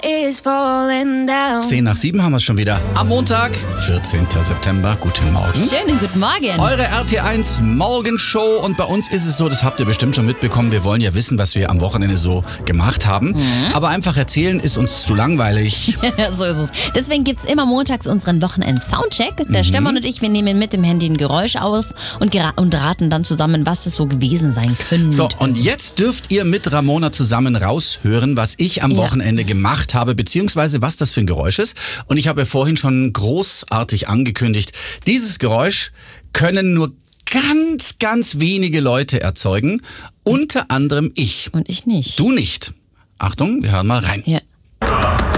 is falling down. 6:10 haben wir es schon wieder. Am Montag, 14. September. Guten Morgen. Schönen guten Morgen. Eure RT1 Morgenshow. Und bei uns ist es so, das habt ihr bestimmt schon mitbekommen, wir wollen ja wissen, was wir am Wochenende so gemacht haben. Aber einfach erzählen ist uns zu langweilig. So ist es. Deswegen gibt's immer montags unseren Wochenend-Soundcheck. Der Stefan und ich, wir nehmen mit dem Handy ein Geräusch auf und raten dann zusammen, was das so gewesen sein könnte. So, und jetzt dürft ihr mit Ramona zusammen raushören, was ich am Wochenende gemacht habe, beziehungsweise was das für ein Geräusch ist. Und ich habe ja vorhin schon großartig angekündigt, dieses Geräusch können nur ganz, ganz wenige Leute erzeugen. Unter anderem ich. Und ich nicht. Du nicht. Achtung, wir hören mal rein. Ja.